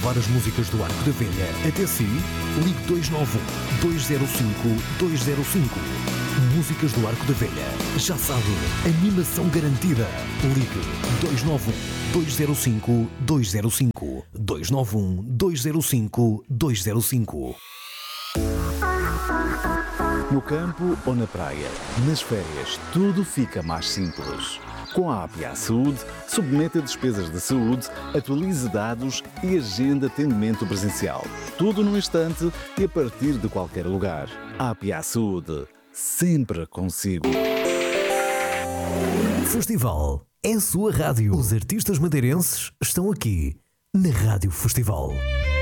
levar as músicas do Arco da Velha até si? Ligue 291-205-205. Músicas do Arco da Velha. Já sabe, animação garantida. Ligue 291-205-205. 291-205-205. No campo ou na praia, nas férias, tudo fica mais simples. Com a APA Saúde, submeta despesas de saúde, atualize dados e agenda atendimento presencial. Tudo num instante e a partir de qualquer lugar. APA Saúde, sempre consigo. Festival é a sua rádio. Os artistas madeirenses estão aqui na Rádio Festival.